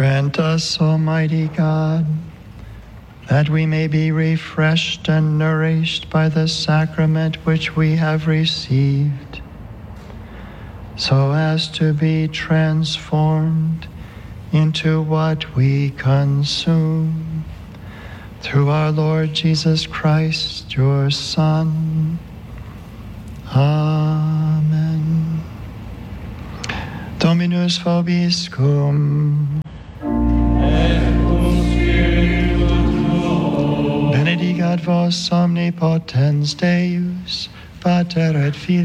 Grant us, Almighty God, that we may be refreshed and nourished by the sacrament which we have received, so as to be transformed into what we consume. Through our Lord Jesus Christ, your Son. Amen. Dominus vobiscum. Benedicat vos omnipotens Deus, Pater et Filius,